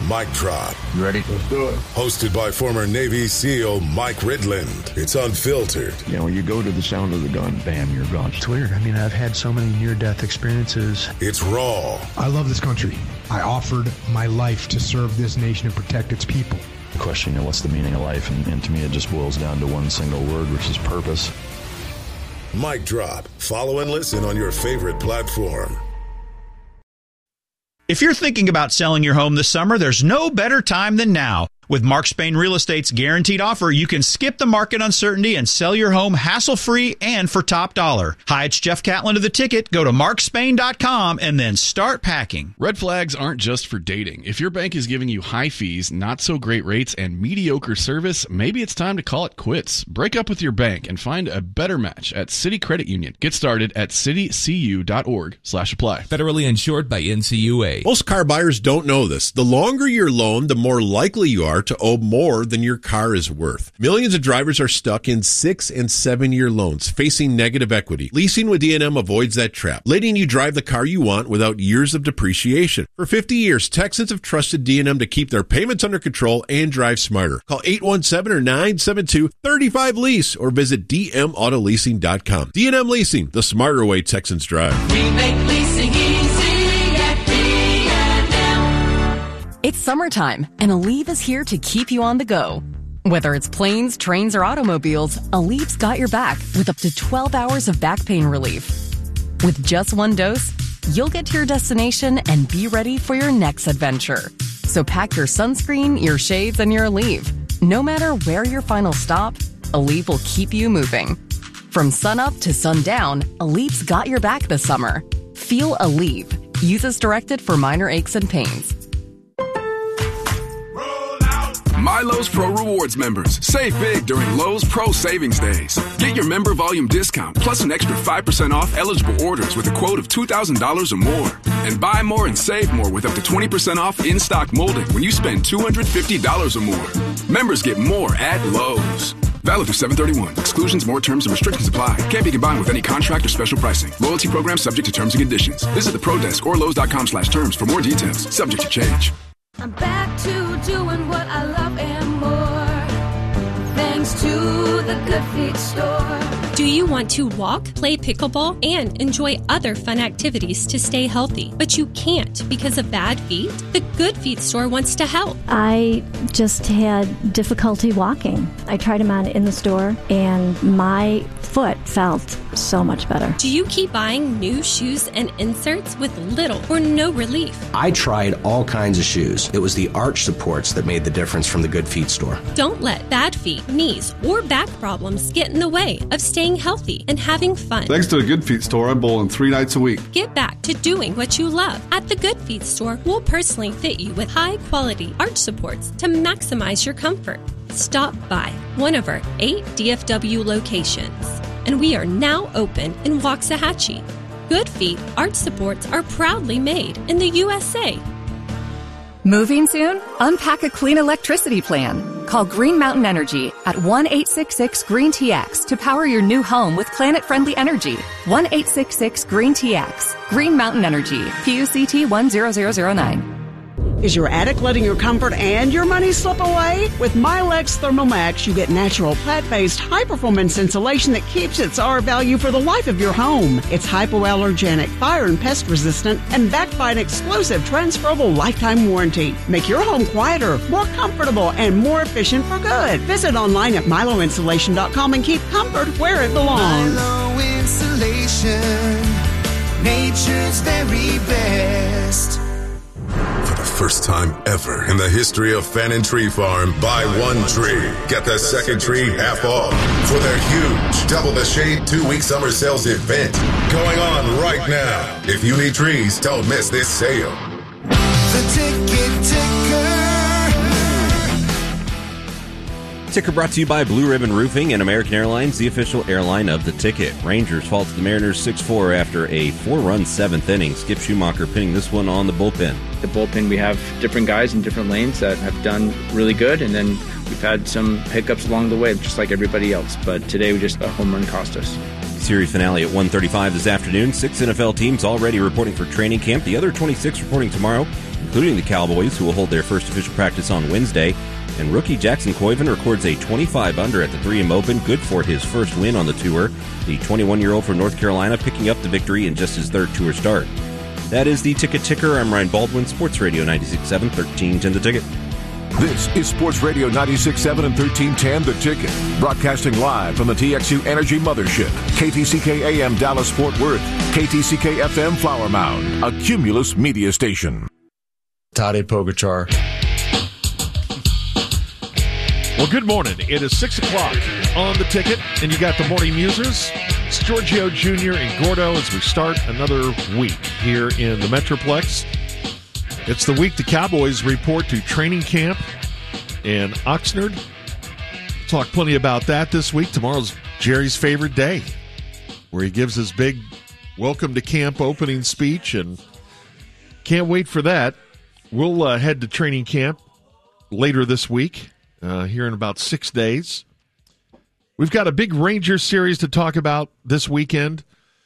Mic Drop. You ready? Let's do it. Hosted by former Navy SEAL Mike Ridland. It's unfiltered. You know, when you go to the sound of the gun, bam, you're gone. It's weird. I mean, I've had so many near-death experiences. It's raw. I love this country. I offered my life to serve this nation and protect its people. The question, you know, what's the meaning of life? And to me, it just boils down to one single word, which is purpose. Mic Drop. Follow and listen on your favorite platform. If you're thinking about selling your home this summer, there's no better time than now. With Mark Spain Real Estate's guaranteed offer, you can skip the market uncertainty and sell your home hassle-free and for top dollar. Hi, it's Jeff Catlin of The Ticket. Go to markspain.com and then start packing. Red flags aren't just for dating. If your bank is giving you high fees, not so great rates, and mediocre service, maybe it's time to call it quits. Break up with your bank and find a better match at City Credit Union. Get started at citycu.org/apply. Federally insured by NCUA. Most car buyers don't know this. The longer your loan, the more likely you are to owe more than your car is worth. Millions of drivers are stuck in 6- and 7-year loans, facing negative equity. Leasing with D&M avoids that trap, letting you drive the car you want without years of depreciation. For 50 years, Texans have trusted D&M to keep their payments under control and drive smarter. Call 817 or 972-35-LEASE or visit dmautoleasing.com. D&M Leasing, the smarter way Texans drive. We make leasing easy at D&M. It's summertime, and Aleve is here to keep you on the go. Whether it's planes, trains, or automobiles, Aleve's got your back with up to 12 hours of back pain relief. With just one dose, you'll get to your destination and be ready for your next adventure. So pack your sunscreen, your shades, and your Aleve. No matter where your final stop, Aleve will keep you moving. From sunup to sundown, Aleve's got your back this summer. Feel Aleve. Use as directed for minor aches and pains. My Lowe's Pro Rewards members, save big during Lowe's Pro Savings Days. Get your member volume discount plus an extra 5% off eligible orders with a quote of $2,000 or more. And buy more and save more with up to 20% off in-stock molding when you spend $250 or more. Members get more at Lowe's. Valid through 7/31. Exclusions, more terms, and restrictions apply. Can't be combined with any contract or special pricing. Loyalty program subject to terms and conditions. Visit the Pro Desk or Lowe's.com/terms for more details. Subject to change. I'm back to doing what I love and more, thanks to the Good Feet store. Do you want to walk, play pickleball, and enjoy other fun activities to stay healthy, but you can't because of bad feet? The Good Feet store wants to help. I just had difficulty walking. I tried them on in the store, and my foot felt so much better. Do you keep buying new shoes and inserts with little or no relief? I tried all kinds of shoes. It was the arch supports that made the difference from the Good Feet store. Don't let bad feet, knees, or back problems get in the way of staying healthy and having fun. Thanks to the Good Feet store, I'm bowling 3 nights a week. Get back to doing what you love. At the Good Feet store, we'll personally fit you with high-quality arch supports to maximize your comfort. Stop by one of our 8 DFW locations. And we are now open in Waxahachie. Good Feet arch supports are proudly made in the USA. Moving soon? Unpack a clean electricity plan. Call Green Mountain Energy at 1-866-GREEN-TX to power your new home with planet-friendly energy. 1-866-GREEN-TX. Green Mountain Energy. PUCT 10009. Is your attic letting your comfort and your money slip away? With Milex Thermomax, you get natural plant-based high-performance insulation that keeps its R value for the life of your home. It's hypoallergenic, fire and pest resistant, and backed by an exclusive transferable lifetime warranty. Make your home quieter, more comfortable, and more efficient for good. Visit online at MiloInsulation.com and keep comfort where it belongs. Milo Insulation, nature's very best. For the first time ever in the history of Fannin Tree Farm, buy one tree, get the second tree half off for their huge Double the Shade 2-week summer sales event going on right now. If you need trees, don't miss this sale. The Ticket Ticker. Ticker brought to you by Blue Ribbon Roofing and American Airlines, the official airline of the Ticket. Rangers fall to the Mariners 6-4 after a 4-run 7th inning. Skip Schumacher pinning this one on the bullpen. The bullpen, we have different guys in different lanes that have done really good, and then we've had some hiccups along the way, just like everybody else. But today, a home run cost us. Series finale at 1:35 this afternoon. 6 NFL teams already reporting for training camp. The other 26 reporting tomorrow. including the Cowboys, who will hold their first official practice on Wednesday. And rookie Jackson Koiven records a 25-under at the 3M Open, good for his first win on the tour. The 21-year-old from North Carolina picking up the victory in just his third tour start. That is the Ticket Ticker. I'm Ryan Baldwin, Sports Radio 96.7, 1310 The Ticket. This is Sports Radio 96.7 and 1310 The Ticket. Broadcasting live from the TXU Energy Mothership. KTCK AM Dallas Fort Worth. KTCK FM Flower Mound. A Cumulus media station. Tadej Pogačar. Well, good morning. It is 6 o'clock on The Ticket, and you got the Morning Musers. It's Giorgio Jr. and Gordo as we start another week here in the Metroplex. It's the week the Cowboys report to training camp in Oxnard. We'll talk plenty about that this week. Tomorrow's Jerry's favorite day, where he gives his big welcome to camp opening speech, and can't wait for that. We'll head to training camp later this week, here in about 6 days. We've got a big Rangers series to talk about this weekend.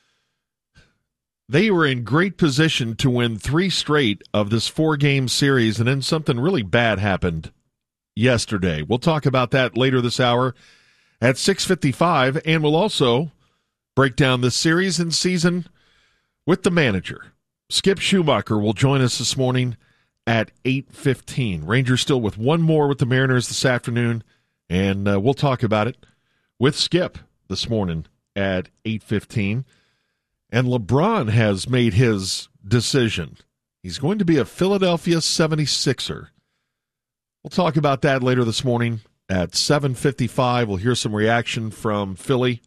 They were in great position to win 3 straight of this 4-game series, and then something really bad happened yesterday. We'll talk about that later this hour at 6:55, and we'll also break down this series and season with the manager. Skip Schumacher will join us this morning at 8:15. Rangers still with one more with the Mariners this afternoon, and we'll talk about it with Skip this morning at 8:15. And LeBron has made his decision. He's going to be a Philadelphia 76er. We'll talk about that later this morning at 7:55. We'll hear some reaction from Philly.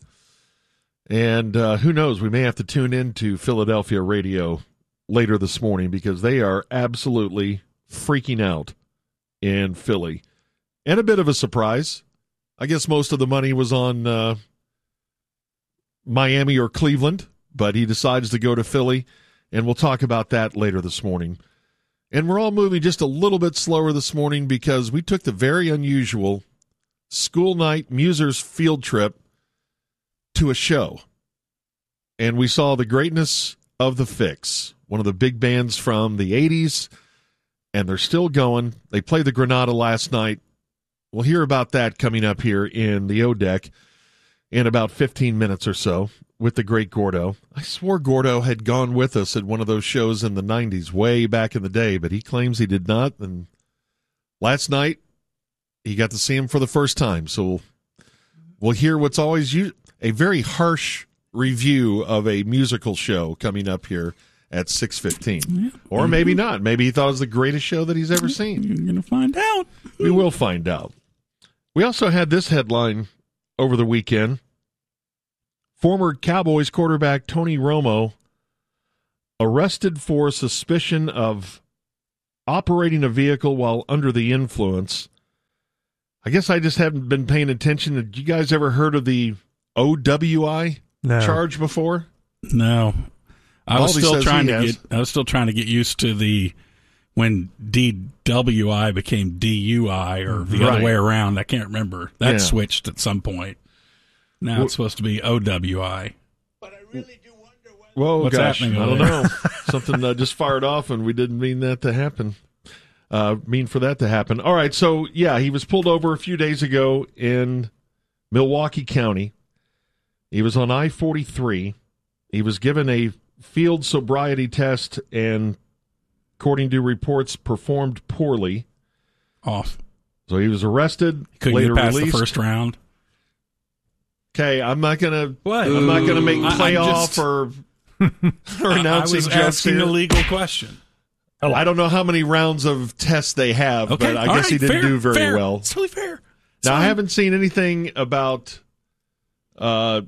And who knows, we may have to tune into Philadelphia radio later this morning because they are absolutely freaking out in Philly. And a bit of a surprise. I guess most of the money was on Miami or Cleveland, but he decides to go to Philly, and we'll talk about that later this morning. And we're all moving just a little bit slower this morning because we took the very unusual school night Musers field trip to a show. And we saw the greatness of the Fix, one of the big bands from the 80s, and they're still going. They played the Granada last night. We'll hear about that coming up here in the O-Deck in about 15 minutes or so with the great Gordo. I swore Gordo had gone with us at one of those shows in the 90s, way back in the day, but he claims he did not. And last night, he got to see him for the first time. So we'll hear what's always a very harsh review of a musical show coming up here at 6:15. Yeah. Or maybe not. Maybe he thought it was the greatest show that he's ever seen. You're going to find out. We will find out. We also had this headline over the weekend. Former Cowboys quarterback Tony Romo arrested for suspicion of operating a vehicle while under the influence. I guess I just haven't been paying attention. Had you guys ever heard of the OWI charge before? No. I was still trying to get used to when DWI became DUI or the other way around. I can't remember. That switched at some point. Now it's supposed to be OWI. But I really do wonder what's happening. I don't know. Something just fired off, and we didn't mean that to happen. For that to happen. All right, so he was pulled over a few days ago in Milwaukee County. He was on I-43. He was given a field sobriety test and, according to reports, performed poorly. Off. So he was arrested. Couldn't get past the first round. Okay, I'm not gonna make playoff or announcing. I was asking a legal question. I don't know how many rounds of tests they have, but I guess he didn't do very well. It's totally fair. I haven't seen anything about, what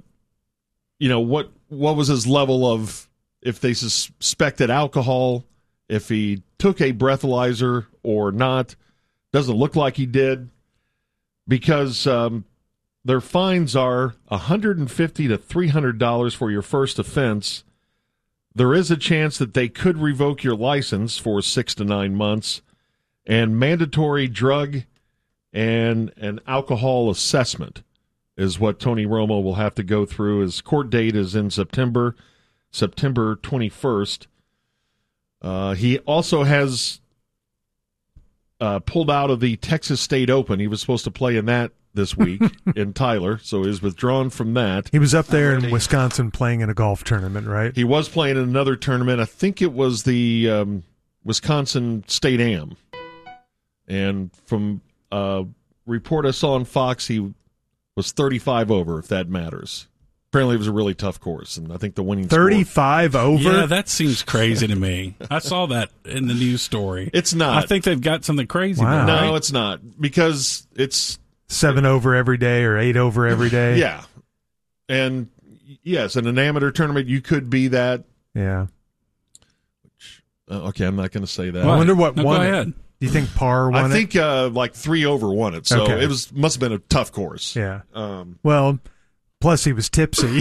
was his level of, if they suspected alcohol, if he took a breathalyzer or not. Doesn't look like he did, because their fines are $150 to $300 for your first offense. There is a chance that they could revoke your license for 6 to 9 months, and mandatory drug and an alcohol assessment is what Tony Romo will have to go through. His court date is in September 21st. He also has pulled out of the Texas State Open. He was supposed to play in that this week in Tyler, so he was withdrawn from that. He was up there in Wisconsin playing in a golf tournament, right? He was playing in another tournament. I think it was the Wisconsin State Am. And from a report I saw on Fox, he was 35 over, if that matters. Apparently it was a really tough course, and I think the winning 35 score, over? Yeah, that seems crazy to me. I saw that in the news story. It's not. I think they've got something crazy. Wow. No, it's not, because it's 7 over every day or 8 over every day. Yeah. And yes, in an amateur tournament, you could be that. Yeah. Okay, I'm not going to say that. I wonder what won go it. ahead. Do you think par won I think like 3 over won it, so Okay. it must have been a tough course. Yeah. Well, plus he was tipsy.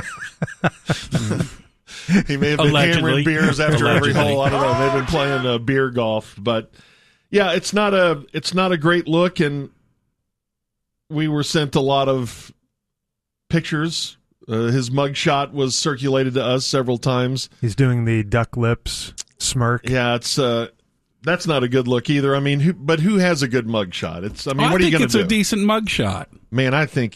He may have been hammering beers after every hole. I don't know. They've been playing beer golf, but yeah, it's not a great look. And we were sent a lot of pictures. His mugshot was circulated to us several times. He's doing the duck lips smirk. Yeah, it's that's not a good look either. I mean, who has a good mugshot? What are you going to do? I think it's a decent mugshot. Man, I think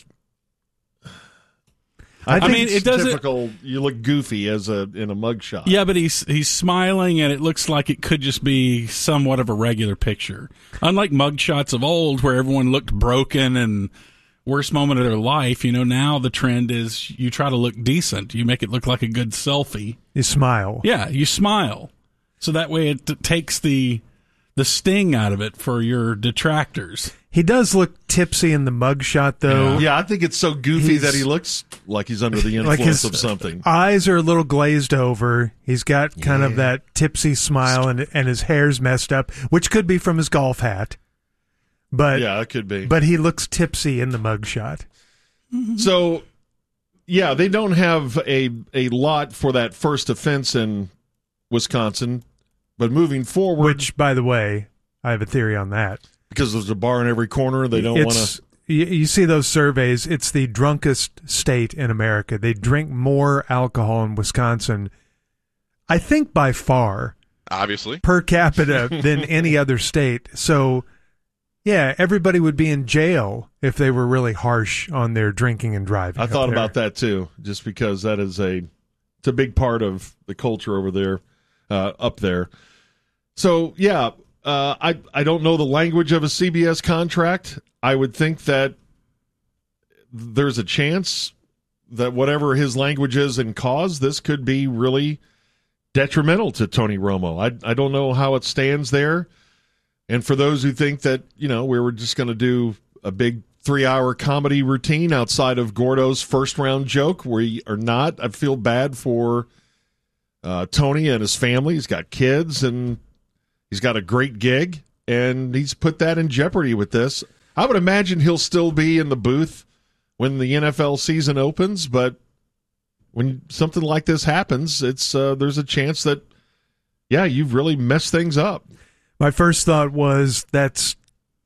it doesn't. Typical. You look goofy in a mugshot. Yeah, but he's smiling, and it looks like it could just be somewhat of a regular picture. Unlike mugshots of old, where everyone looked broken and worst moment of their life. Now the trend is you try to look decent. You make it look like a good selfie. You smile. Yeah, you smile. So that way it takes the sting out of it for your detractors. He does look tipsy in the mugshot, though. Yeah, I think it's so goofy that he looks like he's under the influence of something. Eyes are a little glazed over. He's got kind of that tipsy smile, and his hair's messed up, which could be from his golf hat. But yeah, it could be. But he looks tipsy in the mugshot. So, yeah, they don't have a lot for that first offense in Wisconsin, but moving forward, which, by the way, I have a theory on that. Because there's a bar in every corner, they don't want to. You see those surveys, it's the drunkest state in America. They drink more alcohol in Wisconsin, I think by far, obviously, per capita than any other state. So, yeah, everybody would be in jail if they were really harsh on their drinking and driving. I thought about that too, just because that is it's a big part of the culture over there, up there. So, yeah, I don't know the language of a CBS contract. I would think that there's a chance that whatever his language is and cause, this could be really detrimental to Tony Romo. I don't know how it stands there. And for those who think that, we were just going to do a big 3-hour comedy routine outside of Gordo's first-round joke, we are not. I feel bad for Tony and his family. He's got kids, and he's got a great gig, and he's put that in jeopardy with this. I would imagine he'll still be in the booth when the NFL season opens, but when something like this happens, it's there's a chance that, you've really messed things up. My first thought was that's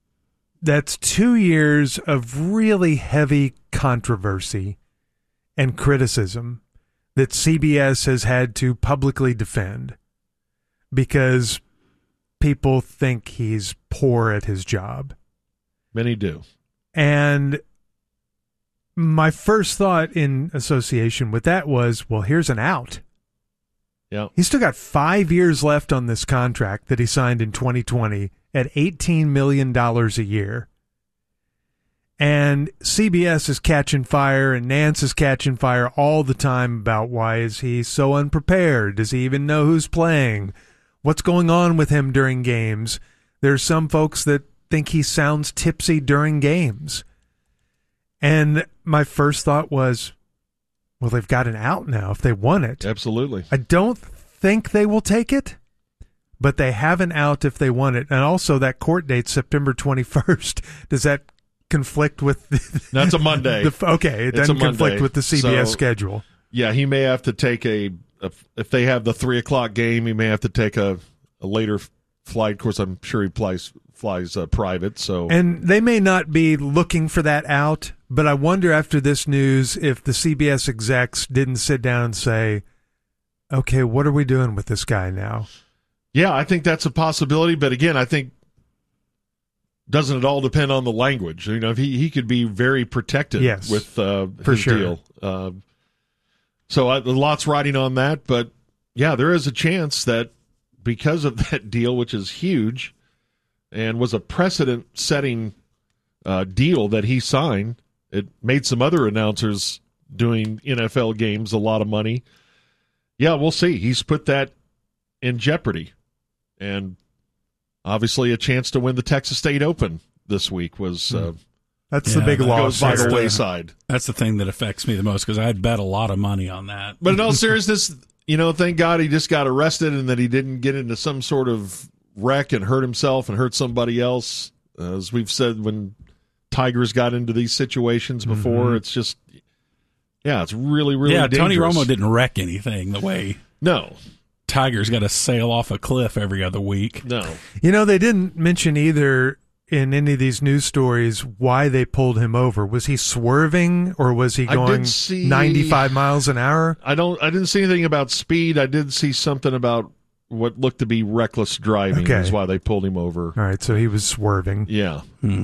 2 years of really heavy controversy and criticism that CBS has had to publicly defend because people think he's poor at his job. Many do. And my first thought in association with that was, well, here's an out. Yeah. He's still got 5 years left on this contract that he signed in 2020 at $18 million a year. And CBS is catching fire, and Nance is catching fire all the time about why is he so unprepared? Does he even know who's playing? What's going on with him during games? There's some folks that think he sounds tipsy during games. And my first thought was, well, they've got an out now if they want it. Absolutely. I don't think they will take it, but they have an out if they want it. And also that court date, September 21st, does that conflict with... That's a Monday. It doesn't conflict with the CBS schedule. Yeah, he may have to take if they have the 3:00 game, he may have to take a later flight. Of course, I'm sure he flies private. So, and they may not be looking for that out, but I wonder after this news if the CBS execs didn't sit down and say, okay, what are we doing with this guy now? Yeah, I think that's a possibility. But again, I think doesn't it all depend on the language? You know, he could be very protected with his deal. So a lot's riding on that, but yeah, there is a chance that because of that deal, which is huge and was a precedent-setting deal that he signed, it made some other announcers doing NFL games a lot of money. Yeah, we'll see. He's put that in jeopardy. And obviously a chance to win the Texas State Open this week was that's the big loss. Goes by the wayside. That's the thing that affects me the most because I'd bet a lot of money on that. But in all seriousness, you know, thank God he just got arrested and that he didn't get into some sort of wreck and hurt himself and hurt somebody else. As we've said, when Tigers got into these situations before, it's just, it's really, really dangerous. Tony Romo didn't wreck anything the way. No. Tiger's got to sail off a cliff every other week. No. You know, they didn't mention either in any of these news stories why they pulled him over. Was he swerving or was he going 95 miles an hour? I didn't see anything about speed. I did see something about what looked to be reckless driving is why they pulled him over. All right, so he was swerving. Yeah.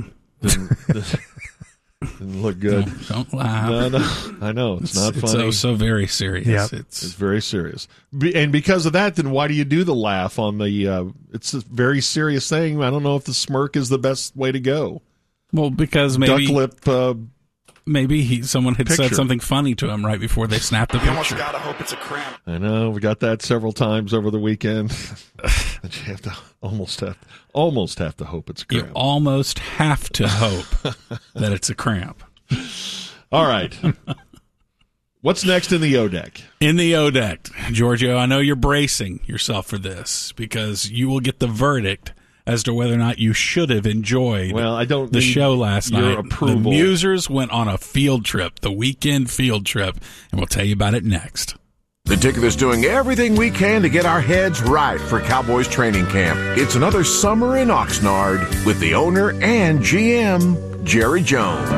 Didn't look good. Don't laugh. No, I know. It's not funny. It's so very serious. Yep. It's very serious. And because of that, then why do you do the laugh on the it's a very serious thing. I don't know if the smirk is the best way to go. Well, because maybe duck lip maybe someone had said something funny to him right before they snapped the picture. You almost gotta hope it's a cramp. I know. We got that several times over the weekend. And you have to almost have to hope it's a cramp. You almost have to hope that it's a cramp. All right. What's next in the ODEC? In the ODEC, Giorgio, I know you're bracing yourself for this because you will get the verdict as to whether or not you should have enjoyed the show last night. Approval. The Musers went on a field trip, the weekend field trip, and we'll tell you about it next. The Ticket is doing everything we can to get our heads right for Cowboys training camp. It's another summer in Oxnard with the owner and GM, Jerry Jones.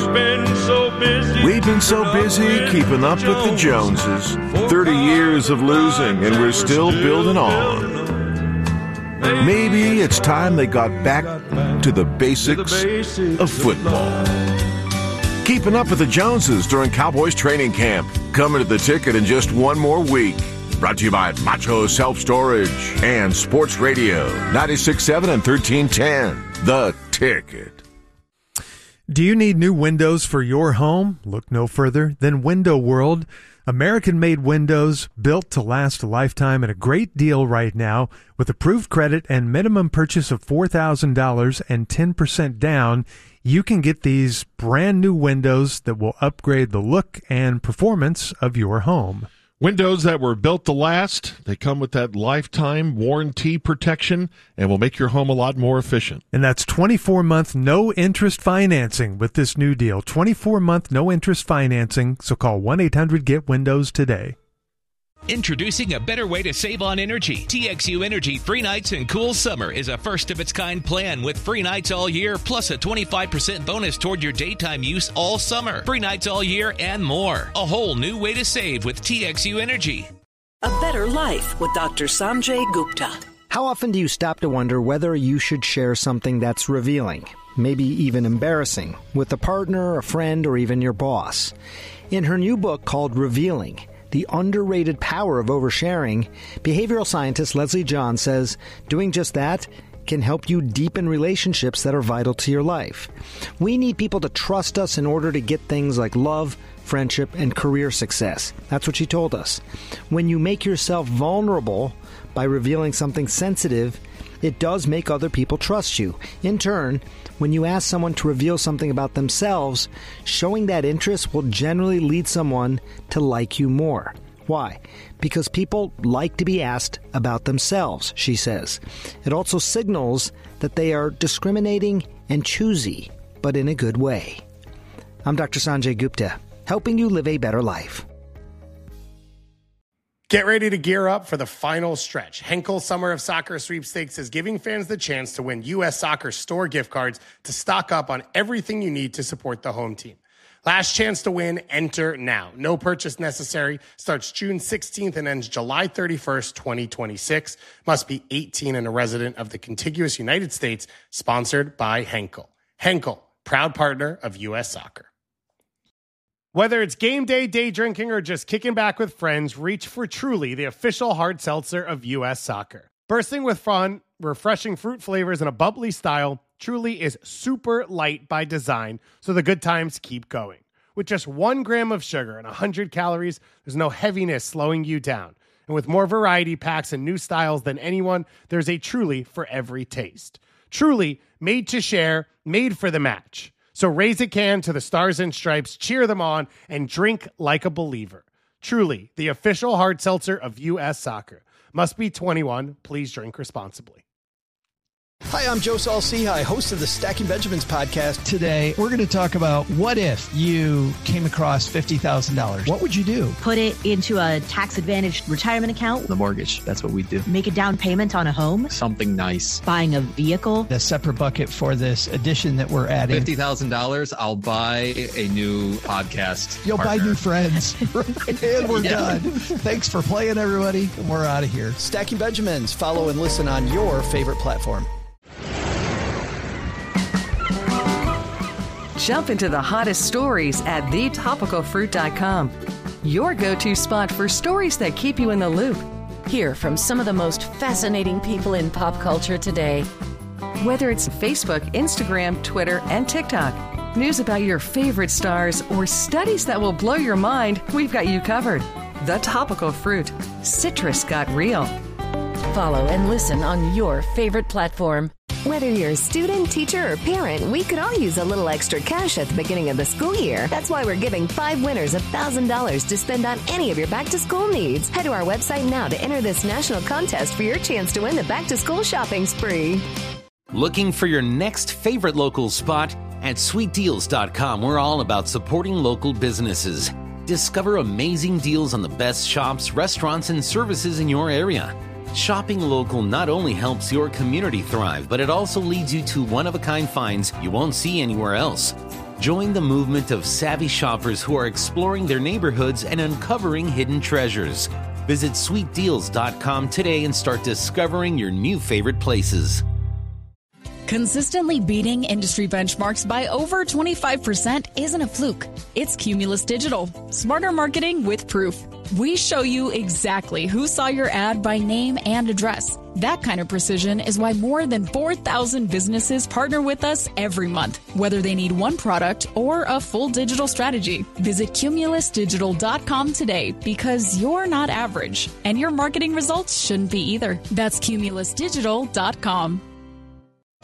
We've been so busy keeping up with the Joneses. 30 years of losing, and we're still building on. Maybe it's time they got back to the basics of football. Keeping up with the Joneses during Cowboys training camp. Coming to the Ticket in just one more week. Brought to you by Macho Self-Storage and Sports Radio 96.7 and 1310. The Ticket. Do you need new windows for your home? Look no further than Window World. American-made windows built to last a lifetime at a great deal right now with approved credit and minimum purchase of $4,000 and 10% down. You can get these brand new windows that will upgrade the look and performance of your home. Windows that were built to last. They come with that lifetime warranty protection and will make your home a lot more efficient. And that's 24-month no-interest financing with this new deal. 24-month no-interest financing, so call 1-800-GET-WINDOWS today. Introducing a better way to save on energy. TXU Energy Free Nights and Cool Summer is a first-of-its-kind plan with free nights all year, plus a 25% bonus toward your daytime use all summer. Free nights all year and more. A whole new way to save with TXU Energy. A better life with Dr. Sanjay Gupta. How often do you stop to wonder whether you should share something that's revealing, maybe even embarrassing, with a partner, a friend, or even your boss? In her new book called Revealing, The Underrated Power of Oversharing, behavioral scientist Leslie John says doing just that can help you deepen relationships that are vital to your life. We need people to trust us in order to get things like love, friendship, and career success. That's what she told us. When you make yourself vulnerable by revealing something sensitive, it does make other people trust you. In turn, when you ask someone to reveal something about themselves, showing that interest will generally lead someone to like you more. Why? Because people like to be asked about themselves, she says. It also signals that they are discriminating and choosy, but in a good way. I'm Dr. Sanjay Gupta, helping you live a better life. Get ready to gear up for the final stretch. Henkel Summer of Soccer Sweepstakes is giving fans the chance to win U.S. Soccer store gift cards to stock up on everything you need to support the home team. Last chance to win, enter now. No purchase necessary. Starts June 16th and ends July 31st, 2026. Must be 18 and a resident of the contiguous United States. Sponsored by Henkel. Henkel, proud partner of U.S. Soccer. Whether it's game day, day drinking, or just kicking back with friends, reach for Truly, the official hard seltzer of U.S. Soccer. Bursting with fun, refreshing fruit flavors, and a bubbly style, Truly is super light by design, so the good times keep going. With just 1 gram of sugar and 100 calories, there's no heaviness slowing you down. And with more variety packs and new styles than anyone, there's a Truly for every taste. Truly, made to share, made for the match. So raise a can to the Stars and Stripes, cheer them on, and drink like a believer. Truly, the official hard seltzer of U.S. Soccer. Must be 21. Please drink responsibly. Hi, I'm Joe Saul-Sehy, host of the Stacking Benjamins podcast. Today, we're going to talk about what if you came across $50,000. What would you do? Put it into a tax-advantaged retirement account. The mortgage, that's what we do. Make a down payment on a home. Something nice. Buying a vehicle. A separate bucket for this addition that we're adding. $50,000, I'll buy a new podcast. You'll buy new friends. And we're done. Thanks for playing, everybody. And we're out of here. Stacking Benjamins. Follow and listen on your favorite platform. Jump into the hottest stories at thetopicalfruit.com. Your go-to spot for stories that keep you in the loop. Hear from some of the most fascinating people in pop culture today. Whether it's Facebook, Instagram, Twitter, and TikTok, news about your favorite stars, or studies that will blow your mind, we've got you covered. The Topical Fruit. Citrus got real. Follow and listen on your favorite platform. Whether you're a student, teacher, or parent, we could all use a little extra cash at the beginning of the school year. That's why we're giving 5 winners $1,000 to spend on any of your back-to-school needs. Head to our website now to enter this national contest for your chance to win the back-to-school shopping spree. Looking for your next favorite local spot? At sweetdeals.com, we're all about supporting local businesses. Discover amazing deals on the best shops, restaurants, and services in your area. Shopping local not only helps your community thrive, but it also leads you to one-of-a-kind finds you won't see anywhere else. Join the movement of savvy shoppers who are exploring their neighborhoods and uncovering hidden treasures. Visit sweetdeals.com today and start discovering your new favorite places. Consistently beating industry benchmarks by over 25% isn't a fluke. It's Cumulus Digital. Smarter marketing with proof. We show you exactly who saw your ad by name and address. That kind of precision is why more than 4,000 businesses partner with us every month, whether they need one product or a full digital strategy. Visit cumulusdigital.com today because you're not average, and your marketing results shouldn't be either. That's cumulusdigital.com.